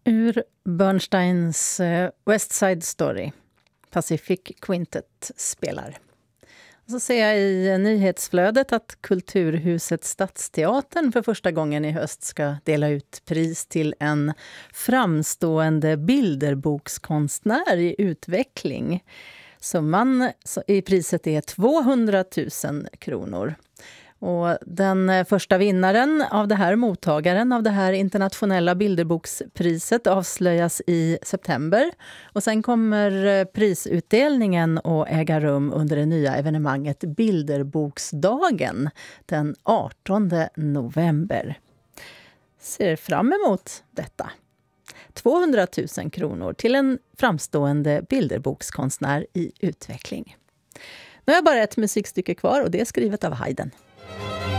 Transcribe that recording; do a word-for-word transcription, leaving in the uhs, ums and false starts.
Ur Bernsteins eh, West Side Story. Pacific Quintet spelar. Och så ser jag i nyhetsflödet att Kulturhuset Stadsteatern för första gången i höst ska dela ut pris till en framstående bilderbokskonstnär i utveckling. Summan i priset är tvåhundratusen kronor. Och den första vinnaren av det här mottagaren av det här internationella bilderbokspriset avslöjas i september. Och sen kommer prisutdelningen att äga rum under det nya evenemanget Bilderboksdagen den artonde november. Ser fram emot detta. tvåhundratusen kronor till en framstående bilderbokskonstnär i utveckling. Nu har jag bara ett musikstycke kvar och det är skrivet av Haydn.